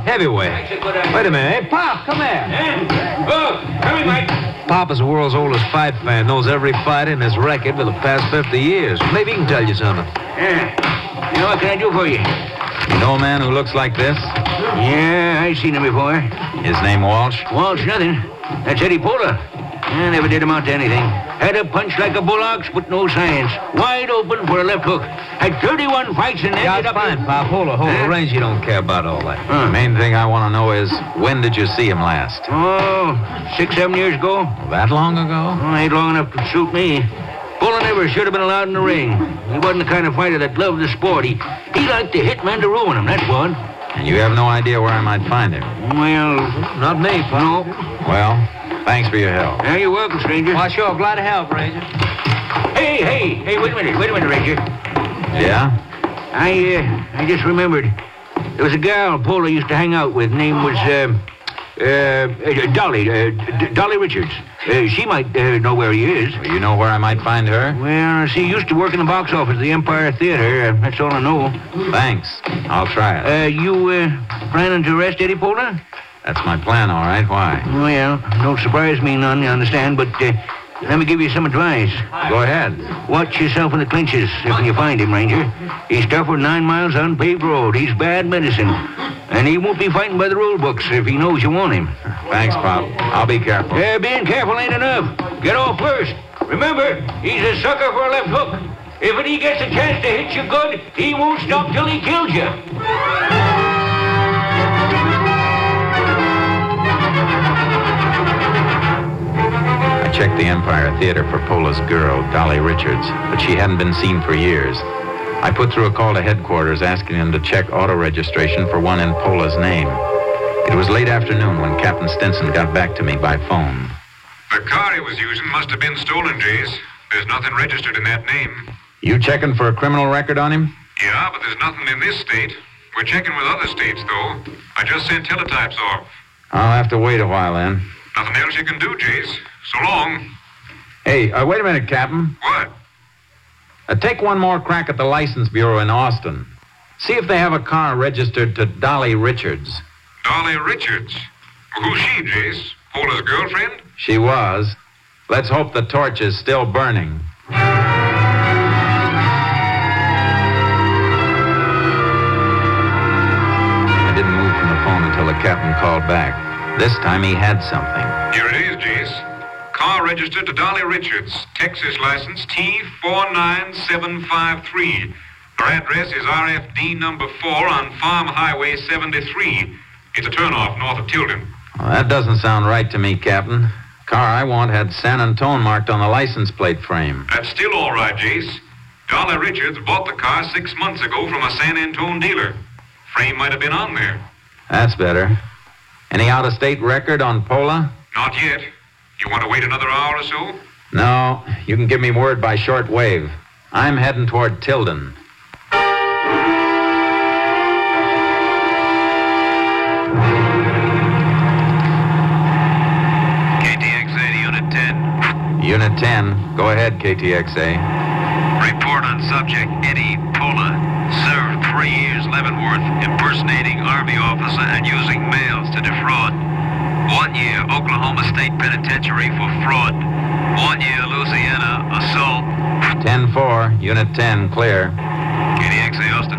Heavyweight. Wait a minute. Hey, Pop, come here. Oh, come here, Mike. Pop is the world's oldest fight fan. Knows every fight in his record for the past 50 years. Maybe he can tell you something. Yeah. You know, what can I do for you? You know a man who looks like this? Yeah, I've seen him before. His name Walsh? Walsh, nothing. That's Eddie Pola. I never did amount to anything. Had a punch like a bullocks, but no science. Wide open for a left hook. Had 31 fights and ended up... fine, Pop. Hold on. Range, you don't care about all that. Huh. Main thing I want to know is, when did you see him last? Oh, 6, 7 years ago. That long ago? Oh, ain't long enough to suit me. Pola never should have been allowed in the ring. He wasn't the kind of fighter that loved the sport. He liked to hit men to ruin him, that's what. And you have no idea where I might find him? Well, Not me, Pop. no. Well, thanks for your help. Yeah, you're welcome, stranger. Why, sure. Glad to help, Ranger. Hey, wait a minute, Ranger. Yeah? I just remembered. There was a gal Pola used to hang out with. Name was, Dolly Richards. She might know where he is. Well, you know where I might find her? Well, she used to work in the box office of the Empire Theater. That's all I know. Thanks. I'll try it. You planning to arrest Eddie Pola? That's my plan, all right. Why? Well, don't surprise me none, you understand, but let me give you some advice. Go ahead. Watch yourself in the clinches if you find him, Ranger. He's tougher than 9 miles on paved road. He's bad medicine. And he won't be fighting by the rule books if he knows you want him. Thanks, Pop. I'll be careful. Yeah, being careful ain't enough. Get off first. Remember, he's a sucker for a left hook. If he gets a chance to hit you good, he won't stop till he kills you. I checked the Empire Theater for Pola's girl, Dolly Richards, but she hadn't been seen for years. I put through a call to headquarters asking them to check auto registration for one in Pola's name. It was late afternoon when Captain Stinson got back to me by phone. The car he was using must have been stolen, Jace. There's nothing registered in that name. You checking for a criminal record on him? Yeah, but there's nothing in this state. We're checking with other states, though. I just sent teletypes off. I'll have to wait a while then. Nothing else you can do, Jace. So long. Hey, wait a minute, Captain. What? Take one more crack at the License Bureau in Austin. See if they have a car registered to Dolly Richards. Dolly Richards. Well, who's she, Jace? Pola's girlfriend? She was. Let's hope the torch is still burning. I didn't move from the phone until the captain called back. This time he had something. Here it is, Jace. Car registered to Dolly Richards. Texas license T49753. Her address is RFD number 4 on Farm Highway 73. It's a turnoff north of Tilden. Well, that doesn't sound right to me, Captain. Car I want had San Antone marked on the license plate frame. That's still all right, Jace. Dolly Richards bought the car 6 months ago from a San Antone dealer. Frame might have been on there. That's better. Any out-of-state record on Pola? Not yet. You want to wait another hour or so? No, you can give me word by short wave. I'm heading toward Tilden. KTXA to Unit 10. Unit 10. Go ahead, KTXA. Report on subject Eddie Pola. Served 3 years Leavenworth, impersonating Army officer and using mails to defraud. 1 year Oklahoma State Penitentiary for fraud. 1 year Louisiana assault. 10-4, Unit 10, clear. KTXA Austin.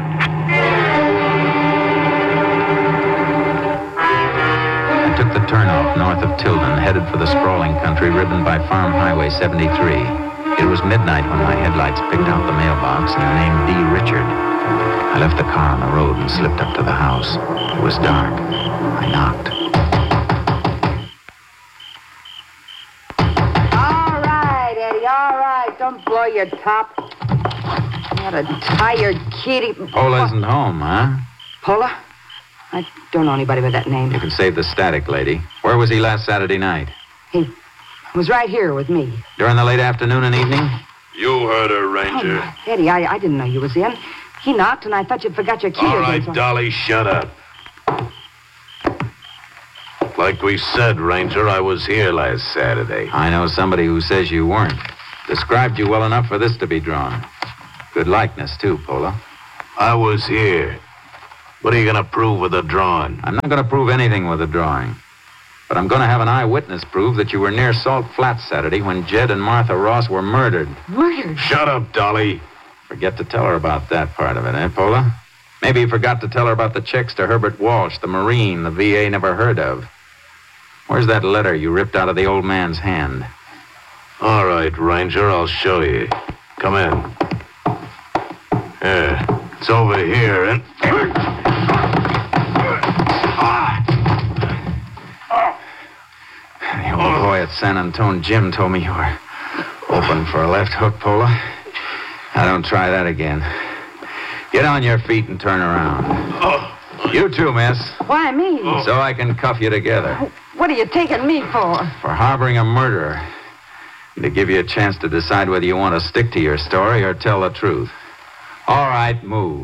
I took the turnoff north of Tilden, headed for the sprawling country ribboned by Farm Highway 73. It was midnight when my headlights picked out the mailbox and the name D. Richard. I left the car on the road and slipped up to the house. It was dark. I knocked. All right, Eddie, all right. Don't blow your top. What a tired kitty. Pola isn't home, huh? Pola? I don't know anybody with that name. You can save the static, lady. Where was he last Saturday night? He was right here with me. During the late afternoon and evening? You heard her, Ranger. Oh, Eddie, I didn't know you was in. He knocked, and I thought you forgot your key. All or right, something. Dolly, shut up. Like we said, Ranger, I was here last Saturday. I know somebody who says you weren't. Described you well enough for this to be drawn. Good likeness, too, Pola. I was here. What are you going to prove with the drawing? I'm not going to prove anything with the drawing. But I'm going to have an eyewitness prove that you were near Salt Flats Saturday when Jed and Martha Ross were murdered. Murdered? Shut up, Dolly. Forget to tell her about that part of it, eh, Pola? Maybe you forgot to tell her about the checks to Herbert Walsh, the Marine the VA never heard of. Where's that letter you ripped out of the old man's hand? All right, Ranger, I'll show you. Come in. Here. It's over here, and... The old boy at San Antone, Jim, told me you were open for a left hook, Pola. Now, don't try that again. Get on your feet and turn around. You too, miss. Why me? So I can cuff you together. What are you taking me for? For harboring a murderer. And to give you a chance to decide whether you want to stick to your story or tell the truth. All right, move.